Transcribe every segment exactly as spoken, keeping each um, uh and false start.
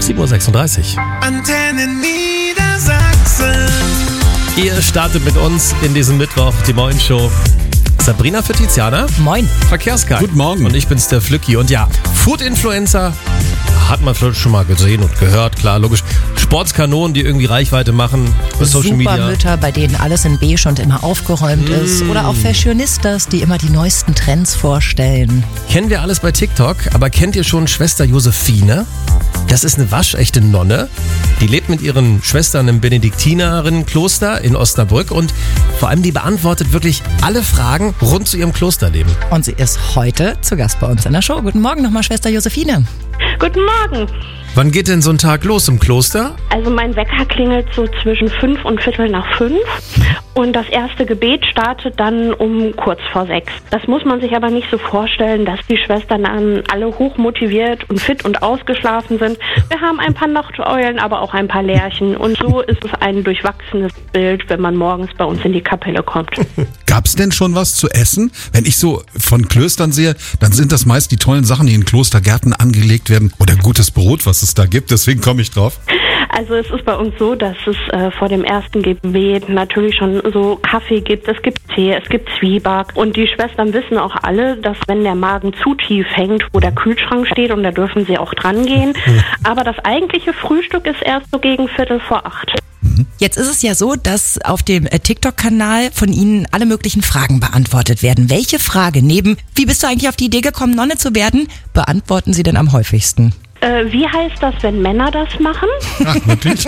sieben Uhr sechsunddreißig. Antenne Niedersachsen. Ihr startet mit uns in diesem Mittwoch die Moin-Show. Sabrina für Tiziana. Moin. Verkehrsguy. Guten Morgen. Und ich bin's, der Flücki. Und ja, Food-Influencer hat man vielleicht schon mal gesehen und gehört, klar, logisch. Sportskanonen, die irgendwie Reichweite machen bei Social Media. Supermütter, bei denen alles in beige und immer aufgeräumt mm. ist. Oder auch Fashionistas, die immer die neuesten Trends vorstellen. Kennen wir alles bei TikTok, aber kennt ihr schon Schwester Josephine? Das ist eine waschechte Nonne. Die lebt mit ihren Schwestern im Benediktinerinnenkloster in Osnabrück und vor allem die beantwortet wirklich alle Fragen rund zu ihrem Klosterleben. Und sie ist heute zu Gast bei uns in der Show. Guten Morgen nochmal, Schwester Josephine. Guten Morgen. Wann geht denn so ein Tag los im Kloster? Also mein Wecker klingelt so zwischen fünf und Viertel nach fünf und das erste Gebet startet dann um kurz vor sechs. Das muss man sich aber nicht so vorstellen, dass die Schwestern dann alle hochmotiviert und fit und ausgeschlafen sind. Wir haben ein paar Nachteulen, aber auch ein paar Lerchen und so ist es ein durchwachsenes Bild, wenn man morgens bei uns in die Kapelle kommt. Gab's denn schon was zu essen? Wenn ich so von Klöstern sehe, dann sind das meist die tollen Sachen, die in Klostergärten angelegt werden oder gutes Brot, was es da gibt. Deswegen komme ich drauf. Also es ist bei uns so, dass es äh, vor dem ersten Gebet natürlich schon so Kaffee gibt, es gibt Tee, es gibt Zwieback und die Schwestern wissen auch alle, dass wenn der Magen zu tief hängt, wo der Kühlschrank steht und da dürfen sie auch dran gehen. Aber das eigentliche Frühstück ist erst so gegen Viertel vor acht. Jetzt ist es ja so, dass auf dem TikTok-Kanal von Ihnen alle möglichen Fragen beantwortet werden. Welche Frage neben, wie bist du eigentlich auf die Idee gekommen, Nonne zu werden, beantworten Sie denn am häufigsten? Äh, wie heißt das, wenn Männer das machen? Ach, wirklich?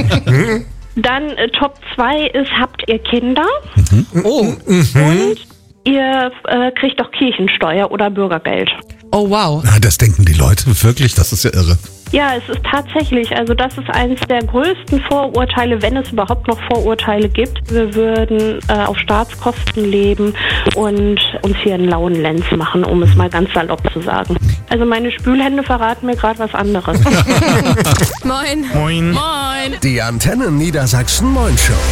Dann äh, Top zwei ist, habt ihr Kinder? Mhm. Oh, Und ihr äh, kriegt doch Kirchensteuer oder Bürgergeld. Oh wow. Na, das denken die Leute wirklich, das ist ja irre. Ja, es ist tatsächlich, also das ist eines der größten Vorurteile, wenn es überhaupt noch Vorurteile gibt. Wir würden äh, auf Staatskosten leben und uns hier einen lauen Lenz machen, um es mal ganz salopp zu sagen. Also meine Spülhände verraten mir gerade was anderes. Moin. Moin. Moin. Die Antenne Niedersachsen Moin-Show.